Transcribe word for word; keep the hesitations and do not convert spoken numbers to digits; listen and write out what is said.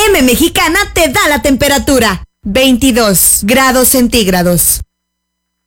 M Mexicana te da la temperatura. veintidós grados centígrados.